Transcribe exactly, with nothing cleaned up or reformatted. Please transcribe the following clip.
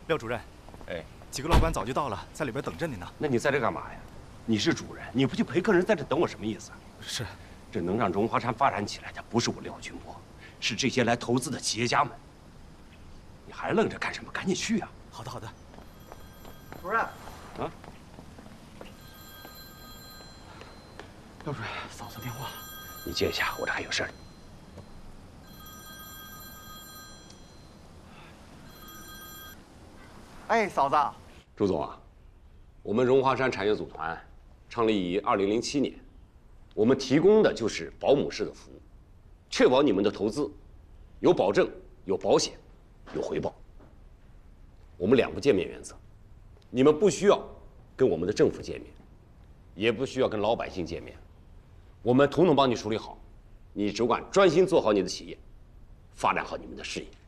廖主任， 哎， 几个老板早就到了，在里边等着你呢。 那你在这干嘛呀？你是主人，你不去陪客人在这等我，什么意思？ 是， 这能让荣华山发展起来的，不是我廖军波，是这些来投资的企业家们。你还愣着干什么？赶紧去啊！ 好的，好的。 主任， 啊， 廖主任，嫂子电话。 你接一下，我这还有事儿。 哎，嫂子， 朱总啊，我们荣华山产业组团创立于二零零七年，我们提供的就是保姆式的服务，确保你们的投资有保证、有保险、有回报。我们两不见面原则，你们不需要跟我们的政府见面，也不需要跟老百姓见面，我们统统帮你处理好，你只管专心做好你的企业，发展好你们的事业。